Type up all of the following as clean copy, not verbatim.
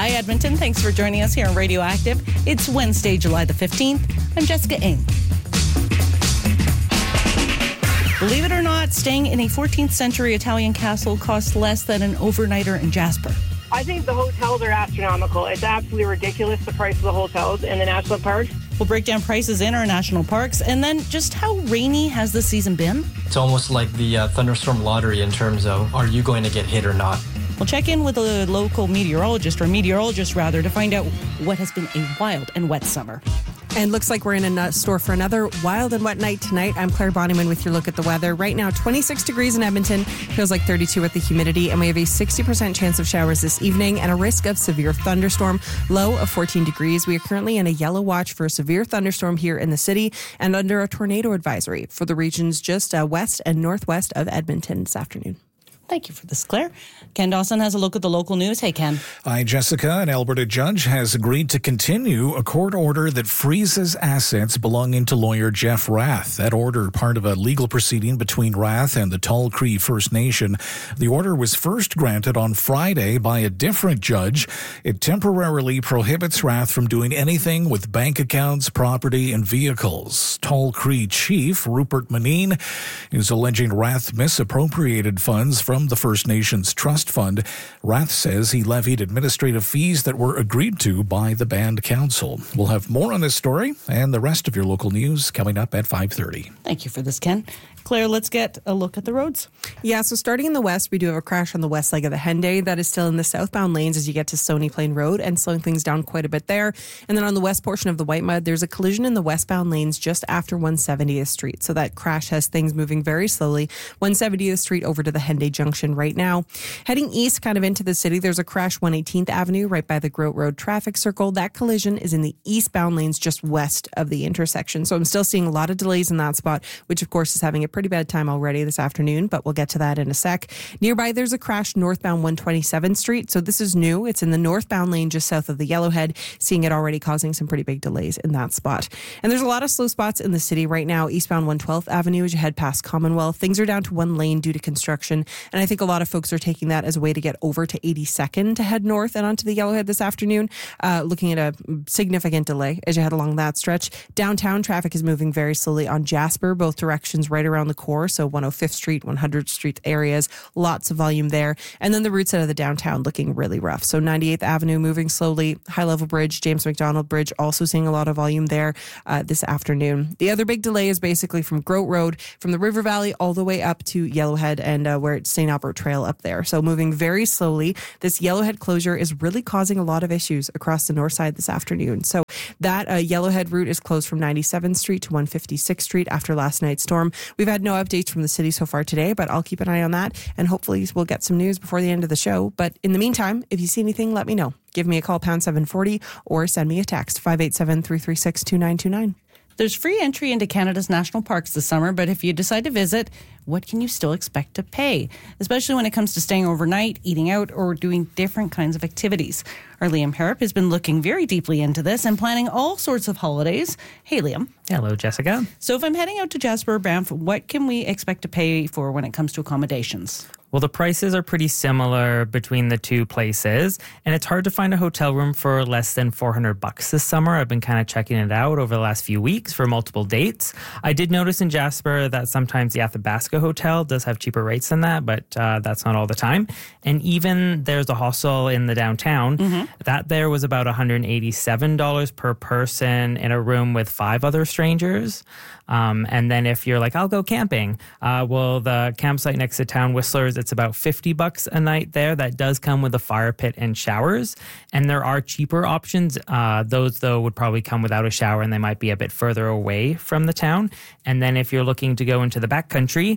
Hi, Edmonton. Thanks for joining us here on Radioactive. It's Wednesday, July the 15th. I'm Jessica Ng. Believe it or not, staying in a 14th century Italian castle costs less than an overnighter in Jasper. I think the hotels are astronomical. It's absolutely ridiculous, the price of the hotels in the national parks. We'll break down prices in our national parks and then just how rainy has the season been. It's almost like the thunderstorm lottery in terms of are you going to get hit or not? We'll check in with a local meteorologist to find out what has been a wild and wet summer. And looks like we're in a store for another wild and wet night tonight. I'm Claire Bonneman with your look at the weather. Right now, 26 degrees in Edmonton. Feels like 32 with the humidity. And we have a 60% chance of showers this evening and a risk of severe thunderstorm. Low of 14 degrees. We are currently in a yellow watch for a severe thunderstorm here in the city and under a tornado advisory for the regions just west and northwest of Edmonton this afternoon. Thank you for this, Claire. Ken Dawson has a look at the local news. Hey, Ken. Hi, Jessica. An Alberta judge has agreed to continue a court order that freezes assets belonging to lawyer Jeff Rath. That order, part of a legal proceeding between Rath and the Tall Cree First Nation. The order was first granted on Friday by a different judge. It temporarily prohibits Rath from doing anything with bank accounts, property, and vehicles. Tall Cree Chief Rupert Manine is alleging Rath misappropriated funds from the First Nations Trust Fund. Rath says he levied administrative fees that were agreed to by the Band Council. We'll have more on this story and the rest of your local news coming up at 5:30. Thank you for this, Ken. Claire, let's get a look at the roads. Yeah, so starting in the west, we do have a crash on the west leg of the Henday. That is still in the southbound lanes as you get to Stony Plain Road and slowing things down quite a bit there. And then on the west portion of the White Mud, there's a collision in the westbound lanes just after 170th Street. So that crash has things moving very slowly. 170th Street over to the Henday Junction right now. Heading east kind of into the city, there's a crash 118th Avenue right by the Grote Road traffic circle. That collision is in the eastbound lanes just west of the intersection. So I'm still seeing a lot of delays in that spot, which of course is having a pretty bad time already this afternoon, but we'll get to that in a sec. Nearby, there's a crash northbound 127th Street. So this is new. It's in the northbound lane just south of the Yellowhead. Seeing it already causing some pretty big delays in that spot. And there's a lot of slow spots in the city right now. Eastbound 112th Avenue as you head past Commonwealth. Things are down to one lane due to construction. And I think a lot of folks are taking that as a way to get over to 82nd to head north and onto the Yellowhead this afternoon. Looking at a significant delay as you head along that stretch. Downtown traffic is moving very slowly on Jasper, both directions right around the core. So 105th Street, 100th Street areas, lots of volume there. And then the route side of the downtown looking really rough. So 98th Avenue moving slowly. High Level Bridge, James McDonald Bridge, also seeing a lot of volume there this afternoon. The other big delay is basically from Grote Road, from the River Valley all the way up to Yellowhead and where it's St. Albert Trail up there. So moving very slowly. This Yellowhead closure is really causing a lot of issues across the north side this afternoon. So that Yellowhead route is closed from 97th Street to 156th Street after last night's storm. We've had no updates from the city so far today, but I'll keep an eye on that and hopefully we'll get some news before the end of the show. But in the meantime, if you see anything, let me know. Give me a call, pound 740, or send me a text, 587-336-2929. There's free entry into Canada's national parks this summer, but if you decide to visit, what can you still expect to pay? Especially when it comes to staying overnight, eating out, or doing different kinds of activities. Our Liam Harrop has been looking very deeply into this and planning all sorts of holidays. Hey, Liam. Hello, Jessica. So if I'm heading out to Jasper or Banff, what can we expect to pay for when it comes to accommodations? Well, the prices are pretty similar between the two places, and it's hard to find a hotel room for less than $400 this summer. I've been kind of checking it out over the last few weeks for multiple dates. I did notice in Jasper that sometimes the Athabasca Hotel does have cheaper rates than that, but that's not all the time. And even there's a hostel in the downtown. That there was about $187 per person in a room with 5 other strangers. And then if you're like, I'll go camping, well, the campsite next to Town Whistlers, it's about $50 a night there. That does come with a fire pit and showers. And there are cheaper options. Those, though, would probably come without a shower and they might be a bit further away from the town. And then if you're looking to go into the backcountry,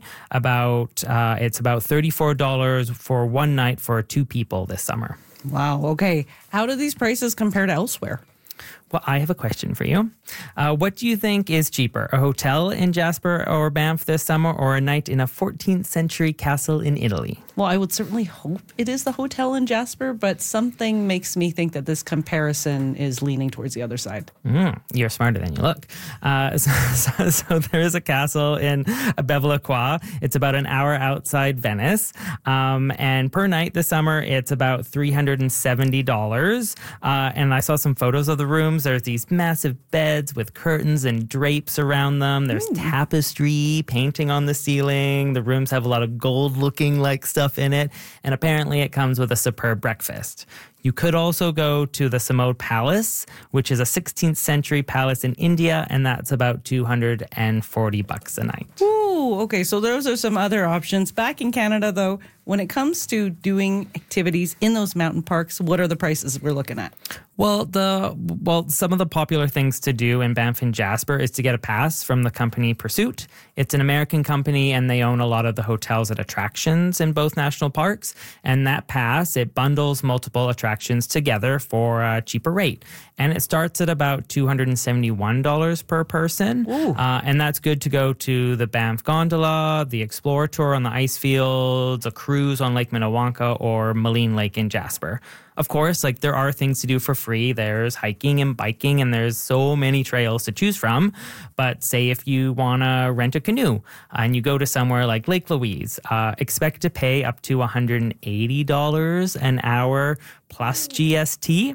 it's about $34 for one night for 2 people this summer. Wow. Okay. How do these prices compare to elsewhere? Well, I have a question for you. What do you think is cheaper, a hotel in Jasper or Banff this summer, or a night in a 14th century castle in Italy? Well, I would certainly hope it is the hotel in Jasper, but something makes me think that this comparison is leaning towards the other side. You're smarter than you look. So there is a castle in Bevilacqua. It's about an hour outside Venice. And per night this summer, it's about $370. And I saw some photos of the rooms. There's these massive beds with curtains and drapes around them. There's tapestry, painting on the ceiling. The rooms have a lot of gold-looking like stuff in it. And apparently it comes with a superb breakfast. You could also go to the Samod Palace, which is a 16th century palace in India, and that's about $240 a night. Ooh, okay, so those are some other options. Back in Canada, though, when it comes to doing activities in those mountain parks, what are the prices we're looking at? Well, some of the popular things to do in Banff and Jasper is to get a pass from the company Pursuit. It's an American company, and they own a lot of the hotels and attractions in both national parks. And that pass, it bundles multiple attractions together for a cheaper rate. And it starts at about $271 per person. And that's good to go to the Banff Gondola, the Explorer Tour on the ice fields, a cruise on Lake Minnewanka, or Moline Lake in Jasper. Of course, like there are things to do for free. There's hiking and biking, and there's so many trails to choose from. But say if you want to rent a canoe and you go to somewhere like Lake Louise, expect to pay up to $180 an hour plus GST.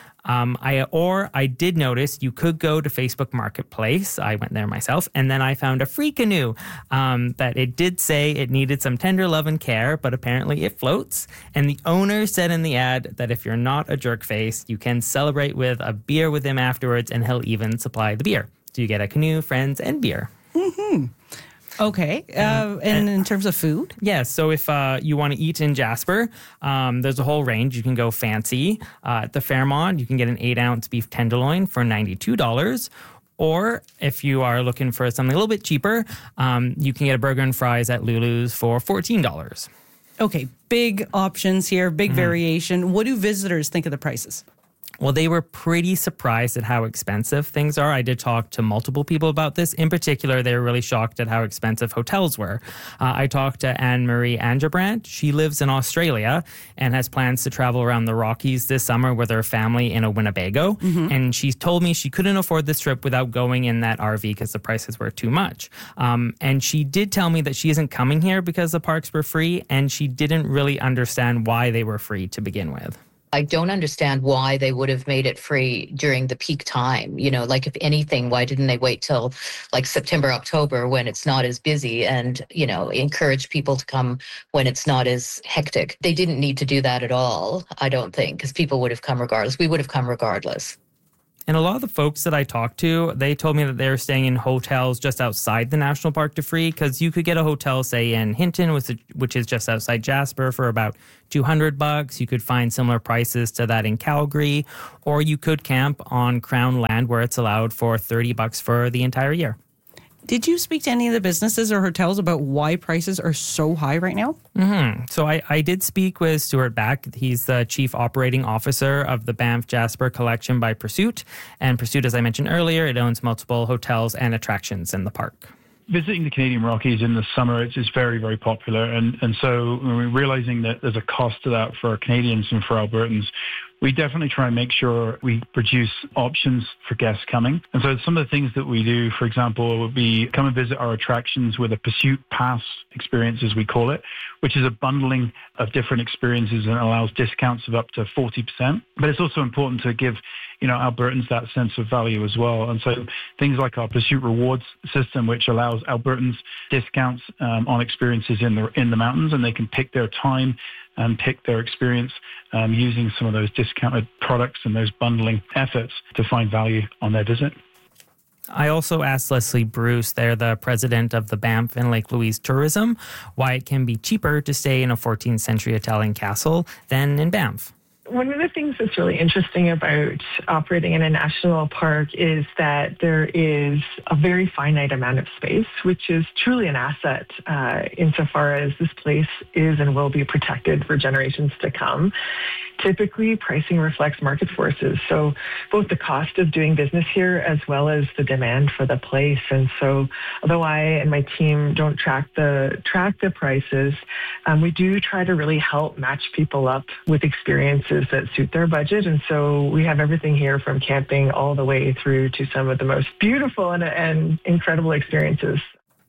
I did notice you could go to Facebook Marketplace. I went there myself, and then I found a free canoe that it did say it needed some tender love and care, but apparently it floats. And the owner said in the ad that if you're not a jerk face, you can celebrate with a beer with him afterwards, and he'll even supply the beer. So you get a canoe, friends, and beer. Mm-hmm. Okay. And in terms of food? Yeah. So if you want to eat in Jasper, there's a whole range. You can go fancy. At the Fairmont, you can get an 8-ounce beef tenderloin for $92. Or if you are looking for something a little bit cheaper, you can get a burger and fries at Lulu's for $14. Okay. Big options here, big variation. What do visitors think of the prices? Well, they were pretty surprised at how expensive things are. I did talk to multiple people about this. In particular, they were really shocked at how expensive hotels were. I talked to Anne-Marie Angerbrandt. She lives in Australia and has plans to travel around the Rockies this summer with her family in a Winnebago. And she told me she couldn't afford this trip without going in that RV because the prices were too much. And she did tell me that she isn't coming here because the parks were free, and she didn't really understand why they were free to begin with. I don't understand why they would have made it free during the peak time. You know, like if anything, why didn't they wait till like September, October when it's not as busy and, you know, encourage people to come when it's not as hectic? They didn't need to do that at all, I don't think, because people would have come regardless. We would have come regardless. And a lot of the folks that I talked to, they told me that they were staying in hotels just outside the national park to free, because you could get a hotel, say, in Hinton, which is just outside Jasper, for about $200. You could find similar prices to that in Calgary, or you could camp on Crown land where it's allowed for $30 for the entire year. Did you speak to any of the businesses or hotels about why prices are so high right now? So I did speak with Stuart Back. He's the Chief Operating Officer of the Banff Jasper Collection by Pursuit. And Pursuit, as I mentioned earlier, it owns multiple hotels and attractions in the park. Visiting the Canadian Rockies in the summer is very, very popular. And so we're realizing that there's a cost to that for Canadians and for Albertans. We definitely try and make sure we produce options for guests coming. And so some of the things that we do, for example, would be come and visit our attractions with a Pursuit Pass experience, as we call it, which is a bundling of different experiences and allows discounts of up to 40%. But it's also important to give, Albertans that sense of value as well. And so things like our Pursuit Rewards system, which allows Albertans discounts on experiences in the mountains, and they can pick their time and pick their experience using some of those discounted products and those bundling efforts to find value on their visit. I also asked Leslie Bruce, they're the president of the Banff and Lake Louise Tourism, why it can be cheaper to stay in a 14th century Italian castle than in Banff. One of the things that's really interesting about operating in a national park is that there is a very finite amount of space, which is truly an asset insofar as this place is and will be protected for generations to come. typically pricing reflects market forces. So both the cost of doing business here as well as the demand for the place. And so although I and my team don't track the prices, we do try to really help match people up with experiences that suit their budget. And so we have everything here from camping all the way through to some of the most beautiful and incredible experiences.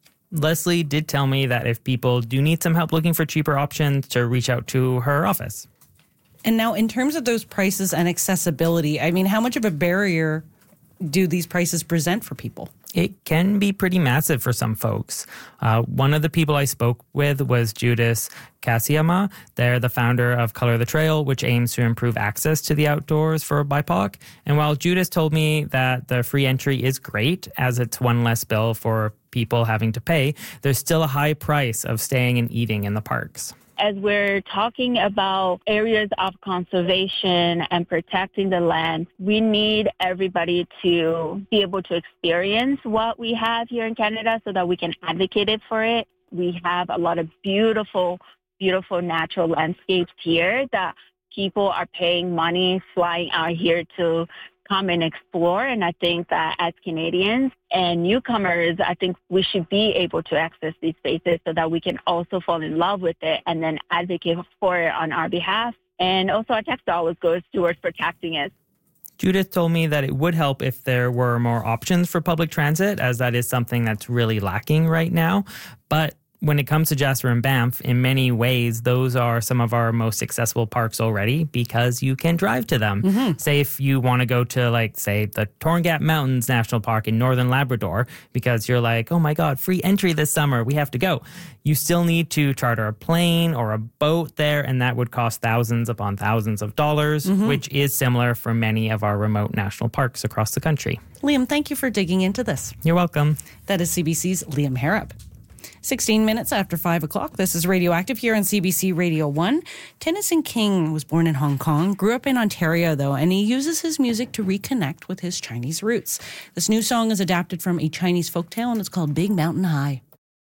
Leslie did tell me that if people do need some help looking for cheaper options, to reach out to her office. And now in terms of those prices and accessibility, I mean, how much of a barrier do these prices present for people? It can be pretty massive for some folks. One of the people I spoke with was Judith Kasiyama. They're the founder of Color the Trail, which aims to improve access to the outdoors for BIPOC. And while Judith told me that the free entry is great, as it's one less bill for people having to pay, there's still a high price of staying and eating in the parks. As we're talking about areas of conservation and protecting the land, we need everybody to be able to experience what we have here in Canada so that we can advocate it for it. We have a lot of beautiful, beautiful natural landscapes here that people are paying money, flying out here to come and explore. And I think that as Canadians and newcomers, I think we should be able to access these spaces so that we can also fall in love with it and then advocate for it on our behalf. And also our tax dollars goes towards protecting it. Judith told me that it would help if there were more options for public transit, as that is something that's really lacking right now. But when it comes to Jasper and Banff, in many ways, those are some of our most accessible parks already because you can drive to them. Mm-hmm. Say if you want to go to, like, say, the Torngat Mountains National Park in Northern Labrador because you're like, oh my God, free entry this summer, we have to go. You still need to charter a plane or a boat there, and that would cost thousands upon thousands of dollars, which is similar for many of our remote national parks across the country. Liam, thank you for digging into this. You're welcome. That is CBC's Liam Harrop. 16 minutes after 5 o'clock. This is Radioactive here on CBC Radio 1. Tennyson King was born in Hong Kong, grew up in Ontario, though, and he uses his music to reconnect with his Chinese roots. This new song is adapted from a Chinese folktale, and it's called Big Mountain High.